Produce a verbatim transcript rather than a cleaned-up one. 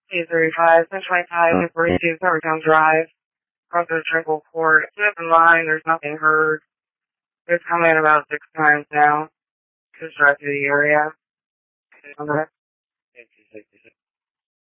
eight thirty-five, Central Highway forty-two, Silvertown Drive, across the Tranquil Court. Keep in mind, there's nothing heard. It's come in about six times now. Just drive through the area.